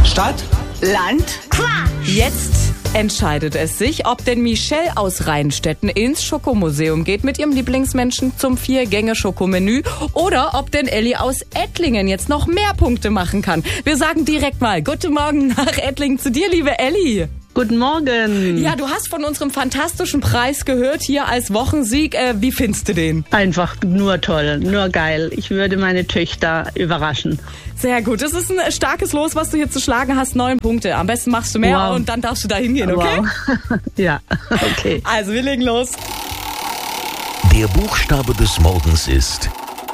Stadt? Land? Quatsch! Jetzt entscheidet es sich, ob denn Michelle aus Rheinstetten ins Schokomuseum geht mit ihrem Lieblingsmenschen zum 4-Gänge-Schokomenü oder ob denn Elli aus Ettlingen jetzt noch mehr Punkte machen kann. Wir sagen direkt mal Guten Morgen nach Ettlingen zu dir, liebe Elli. Guten Morgen. Ja, du hast von unserem fantastischen Preis gehört hier als Wochensieg. Wie findest du den? Einfach nur toll, nur geil. Ich würde meine Töchter überraschen. Sehr gut. Das ist ein starkes Los, was du hier zu schlagen hast. 9 Punkte. Am besten machst du mehr und dann darfst du da hingehen, okay? Wow. Ja, okay. Also, wir legen los. Der Buchstabe des Morgens ist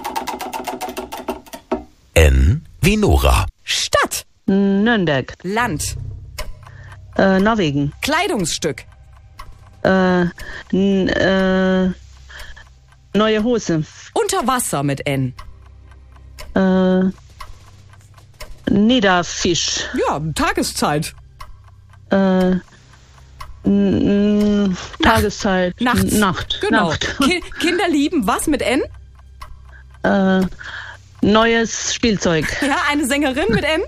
N wie Nora. Stadt. Nürnberg. Land. Norwegen. Kleidungsstück. Neue Hose. Unter Wasser mit N. Niederfisch. Ja, Tageszeit. Tageszeit. Nachts. Nacht. Genau. Nacht. Kinder lieben was mit N? Neues Spielzeug. Ja, eine Sängerin mit N?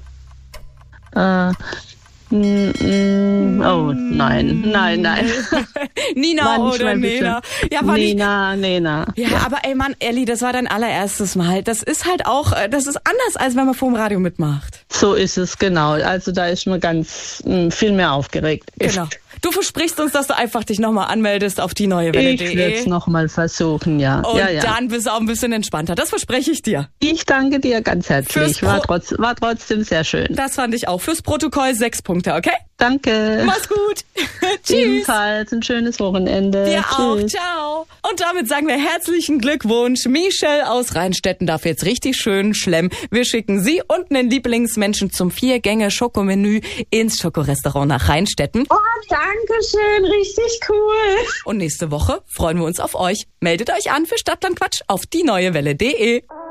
Oh, nein. Nina oder Nena. Ja, Nena. Ja, aber ey Mann, Elli, das war dein allererstes Mal. Das ist halt auch, das ist anders, als wenn man vor dem Radio mitmacht. So ist es, genau. Also da ist man ganz viel mehr aufgeregt. Genau. Du versprichst uns, dass du einfach dich nochmal anmeldest auf die neue Welle.de. Ich werde es nochmal versuchen, ja. Und ja. dann bist du auch ein bisschen entspannter. Das verspreche ich dir. Ich danke dir ganz herzlich. War trotzdem sehr schön. Das fand ich auch. Fürs Protokoll 6 Punkte, okay? Danke. Mach's gut. Tschüss. Ebenfalls ein schönes Wochenende. Dir auch. Tschüss. Ciao. Und damit sagen wir herzlichen Glückwunsch. Michelle aus Rheinstetten darf jetzt richtig schön schlemmen. Wir schicken sie und einen Lieblingsmenschen zum 4-Gänge-Schokomenü ins Schokorestaurant nach Rheinstetten. Oh, danke schön, richtig cool. Und nächste Woche freuen wir uns auf euch. Meldet euch an für Stadtlandquatsch auf die neue Welle.de.